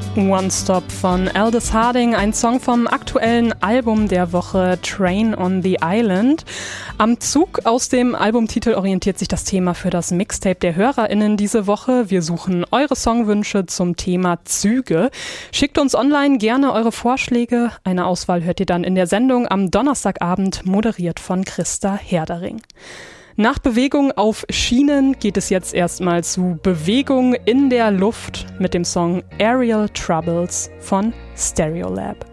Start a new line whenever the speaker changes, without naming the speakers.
One Stop von Aldous Harding, ein Song vom aktuellen Album der Woche Train on the Island. Am Zug aus dem Albumtitel orientiert sich das Thema für das Mixtape der HörerInnen diese Woche. Wir suchen eure Songwünsche zum Thema Züge. Schickt uns online gerne eure Vorschläge. Eine Auswahl hört ihr dann in der Sendung am Donnerstagabend, moderiert von Christa Herdering. Nach Bewegung auf Schienen geht es jetzt erstmal zu Bewegung in der Luft mit dem Song Aerial Troubles von Stereolab.